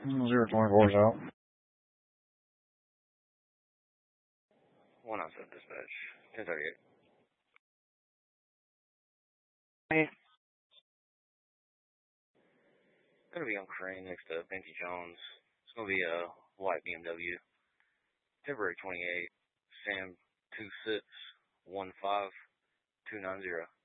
024's out. 197 dispatch. 1038. Hey. Gonna be on Crane next to Benty Jones. It's gonna be a white BMW. February 28, Sam 2615290.